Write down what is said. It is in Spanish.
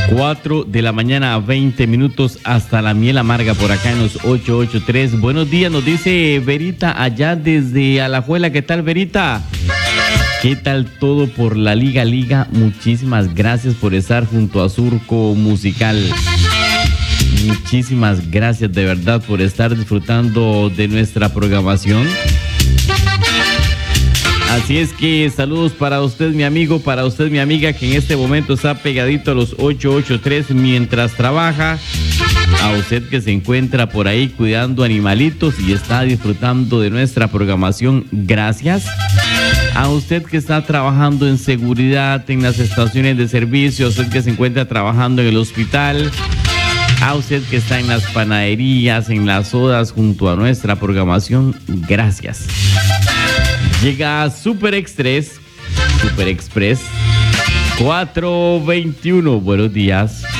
4 de la mañana a 20 minutos hasta la miel amarga por acá en los 883. Buenos días, nos dice Verita allá desde Alajuela. ¿Qué tal, Verita? ¿Qué tal todo por la Liga? Muchísimas gracias por estar junto a Surco Musical. Muchísimas gracias de verdad por estar disfrutando de nuestra programación. Así es que saludos para usted, mi amigo, para usted, mi amiga, que en este momento está pegadito a los 883 mientras trabaja. A usted que se encuentra por ahí cuidando animalitos y está disfrutando de nuestra programación, gracias. A usted que está trabajando en seguridad en las estaciones de servicio, a usted que se encuentra trabajando en el hospital, a usted que está en las panaderías, en las sodas junto a nuestra programación, gracias. Llega Super Express 421. Buenos días.